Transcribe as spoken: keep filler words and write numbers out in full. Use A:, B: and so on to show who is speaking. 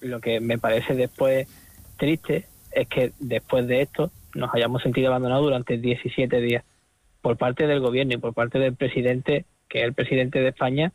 A: lo que me parece después triste es que después de esto nos hayamos sentido abandonados durante diecisiete días por parte del gobierno y por parte del presidente, que es el presidente de España,